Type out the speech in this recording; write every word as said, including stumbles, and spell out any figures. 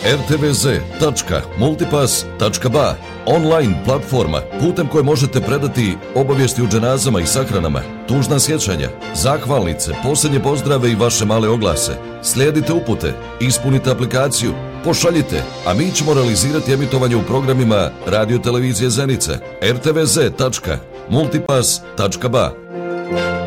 er te ve ze tačka multipass tačka ba, online platforma putem koje možete predati obavijesti u dženazama i sahranama, tužna sjećanja, zahvalnice, posljednje pozdrave i vaše male oglase. Slijedite upute, ispunite aplikaciju, pošaljite, a mi ćemo realizirati emitovanje u programima Radio Televizije Zenica. er te ve ze tačka multipass tačka ba.